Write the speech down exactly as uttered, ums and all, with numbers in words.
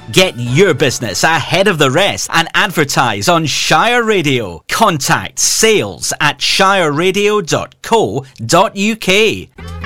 Get your business ahead of the rest and advertise on Shire Radio. Contact sales at shire radio dot co dot uk.